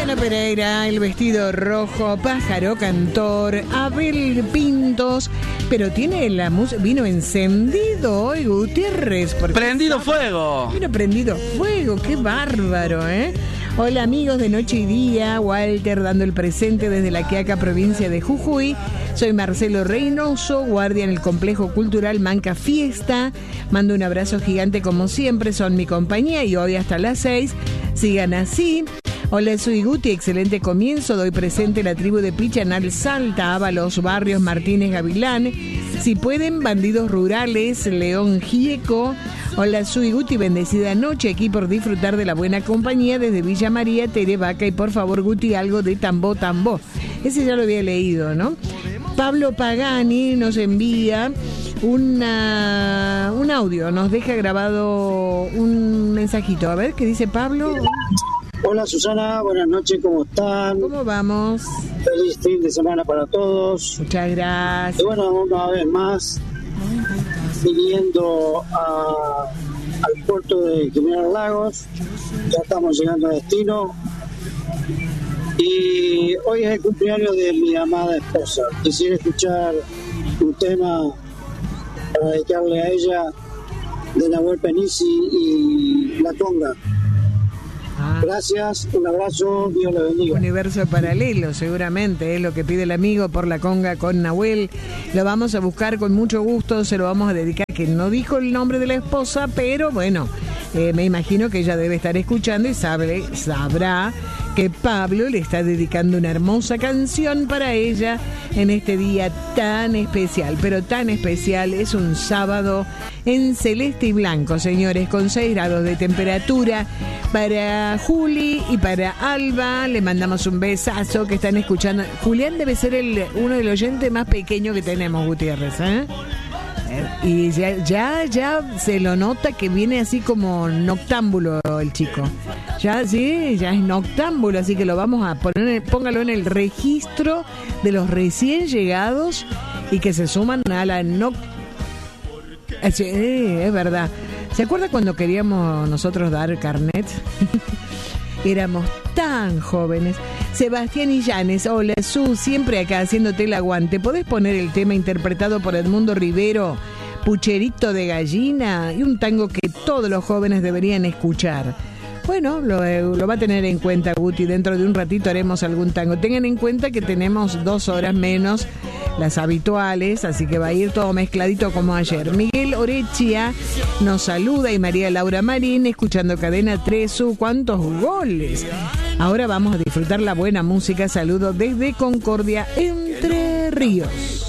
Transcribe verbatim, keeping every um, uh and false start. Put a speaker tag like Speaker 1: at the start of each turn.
Speaker 1: Luciano Pereira, El Vestido Rojo, Pájaro Cantor, Abel Pintos, pero tiene la música, vino encendido hoy Gutiérrez.
Speaker 2: Prendido fuego.
Speaker 1: Vino prendido fuego, qué bárbaro, ¿eh? Hola amigos de Noche y Día, Walter dando el presente desde la Quiaca, provincia de Jujuy. Soy Marcelo Reynoso, guardia en el Complejo Cultural Manca Fiesta. Mando un abrazo gigante como siempre, son mi compañía y hoy hasta las seis. Sigan así. Hola, soy Guti, excelente comienzo. Doy presente la tribu de Pichanal, Salta, Ábalos, Barrios, Martínez, Gavilán. Si pueden, Bandidos Rurales, León Gieco. Hola, soy Guti, bendecida noche aquí por disfrutar de la buena compañía desde Villa María, Terevaca. Y por favor, Guti, algo de Tambó Tambó. Ese ya lo había leído, ¿no? Pablo Pagani nos envía una, un audio, nos deja grabado un mensajito. A ver, ¿qué dice Pablo?
Speaker 3: Hola Susana, buenas noches, ¿cómo están?
Speaker 1: ¿Cómo vamos?
Speaker 3: Feliz fin de semana para todos.
Speaker 1: Muchas gracias.
Speaker 3: Y bueno, una vez más, viniendo a, al puerto de General Lagos, ya estamos llegando a destino. Y hoy es el cumpleaños de mi amada esposa. Quisiera escuchar un tema para dedicarle a ella de Nahuel Penisi y La Conga.
Speaker 1: Ah.
Speaker 3: Gracias, un abrazo, Dios le bendiga.
Speaker 1: Universo paralelo, seguramente, es lo que pide el amigo por La Conga con Nahuel. Lo vamos a buscar con mucho gusto, se lo vamos a dedicar, que no dijo el nombre de la esposa, pero bueno, eh, me imagino que ella debe estar escuchando y sabe, sabrá que Pablo le está dedicando una hermosa canción para ella en este día tan especial, pero tan especial. Es un sábado en celeste y blanco, señores, con seis grados de temperatura. Para Juli y para Alba le mandamos un besazo que están escuchando. Julián debe ser el uno de los oyentes más pequeños que tenemos, Gutiérrez, ¿eh? Y ya, ya, ya se lo nota que viene así como noctámbulo el chico. Ya, sí, ya es noctámbulo, así que lo vamos a poner, póngalo en el registro de los recién llegados y que se suman a la noc... Sí, es verdad. ¿Se acuerda cuando queríamos nosotros dar carnet? Éramos tan jóvenes. Sebastián Illanes, hola Su, siempre acá haciéndote el aguante. ¿Podés poner el tema interpretado por Edmundo Rivero, Pucherito de Gallina? Y un tango que todos los jóvenes deberían escuchar. Bueno, lo, lo va a tener en cuenta Guti. Dentro de un ratito haremos algún tango. Tengan en cuenta que tenemos dos horas menos las habituales, así que va a ir todo mezcladito como ayer. Miguel Orechia nos saluda y María Laura Marín escuchando Cadena tres. ¡Cuántos goles! Ahora vamos a disfrutar la buena música. Saludo desde Concordia, Entre Ríos.